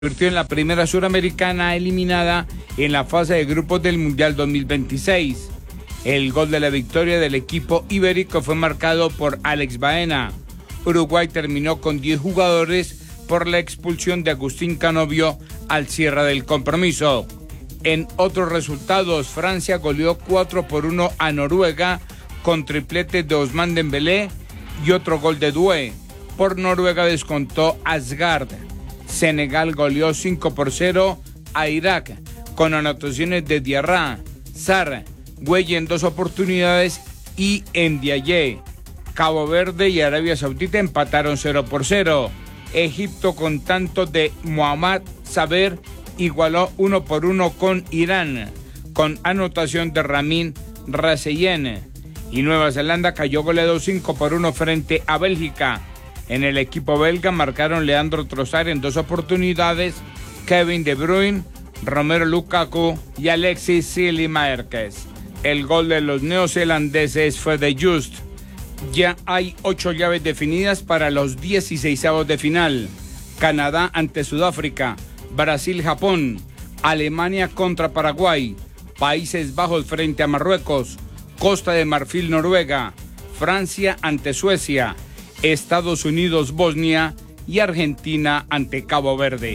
convirtió en la primera suramericana eliminada en la fase de grupos del Mundial 2026. El gol de la victoria del equipo ibérico fue marcado por Alex Baena. Uruguay terminó con 10 jugadores por la expulsión de Agustín Canovio al cierre del compromiso. En otros resultados, Francia goleó 4-1 a Noruega con triplete de Ousmane Dembélé y otro gol de Doué. Por Noruega descontó Asgard. Senegal goleó 5-0 a Irak con anotaciones de Diarra, Sarr, Güell en 2 oportunidades y Ndiaye. Cabo Verde y Arabia Saudita empataron 0-0. Egipto con tanto de Mohamed Saber igualó 1-1 con Irán, con anotación de Ramin Raseyen. Y Nueva Zelanda cayó goleado 5-1 frente a Bélgica. En el equipo belga marcaron Leandro Trossard en 2 oportunidades, Kevin De Bruyne, Romelu Lukaku y Alexis Silimaerkes. El gol de los neozelandeses fue de Just. Ya hay 8 llaves definidas para los 16avos de final. Canadá ante Sudáfrica, Brasil-Japón, Alemania contra Paraguay, Países Bajos frente a Marruecos, Costa de Marfil-Noruega, Francia ante Suecia, Estados Unidos-Bosnia y Argentina ante Cabo Verde.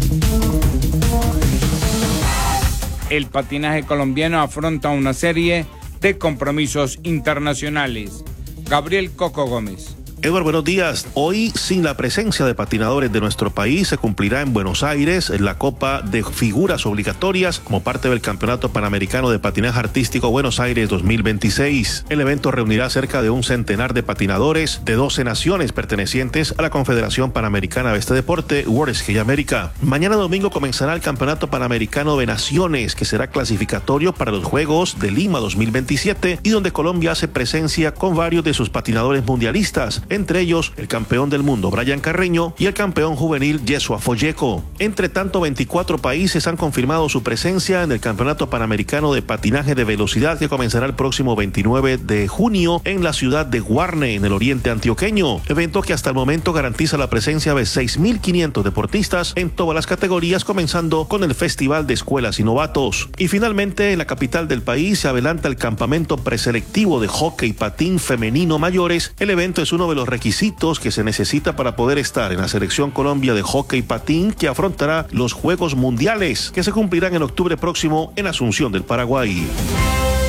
El patinaje colombiano afronta una serie de compromisos internacionales. Gabriel Coco Gómez. Eduardo, buenos días. Hoy, sin la presencia de patinadores de nuestro país, se cumplirá en Buenos Aires la Copa de Figuras Obligatorias como parte del Campeonato Panamericano de Patinaje Artístico Buenos Aires 2026. El evento reunirá cerca de un centenar de patinadores de 12 naciones pertenecientes a la Confederación Panamericana de este deporte, World Skate America. Mañana domingo comenzará el Campeonato Panamericano de Naciones, que será clasificatorio para los Juegos de Lima 2027 y donde Colombia hace presencia con varios de sus patinadores mundialistas, entre ellos el campeón del mundo Brian Carreño y el campeón juvenil Yesua Folleco. Entre tanto, 24 países han confirmado su presencia en el Campeonato Panamericano de Patinaje de Velocidad, que comenzará el próximo 29 de junio en la ciudad de Guarne, en el oriente antioqueño, evento que hasta el momento garantiza la presencia de 6.500 deportistas en todas las categorías, comenzando con el Festival de Escuelas y Novatos. Y finalmente, en la capital del país se adelanta el campamento preselectivo de hockey patín femenino mayores. El evento es uno de los requisitos que se necesita para poder estar en la Selección Colombia de hockey patín, que afrontará los Juegos Mundiales que se cumplirán en octubre próximo en Asunción del Paraguay.